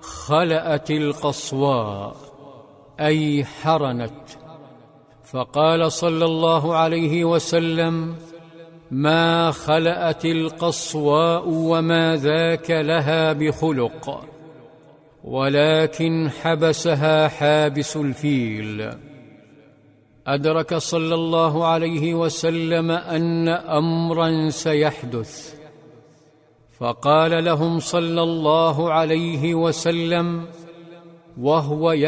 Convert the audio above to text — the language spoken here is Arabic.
خلأت القصواء أي حرنت. فقال صلى الله عليه وسلم: ما خلأت القصواء وما ذاك لها بخلق، ولكن حبسها حابس الفيل. أدرك صلى الله عليه وسلم أن أمرا سيحدث، فقال لهم صلى الله عليه وسلم وهو